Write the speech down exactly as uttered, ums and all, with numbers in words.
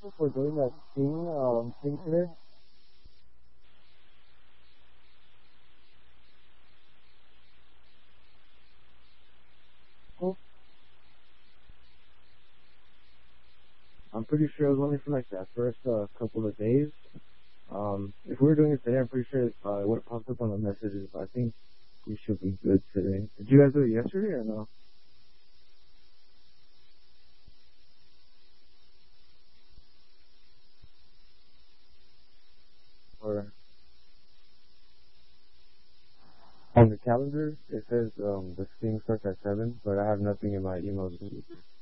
for doing that thing, um, thing today? Oh, I'm pretty sure it was only for like that first uh, couple of days. Um, if we were doing it today, I'm pretty sure uh, it would have popped up on the messages. I think we should be good today. Did you guys do it yesterday or no? Or on the calendar, it says um, the thing starts at seven, but I have nothing in my emails.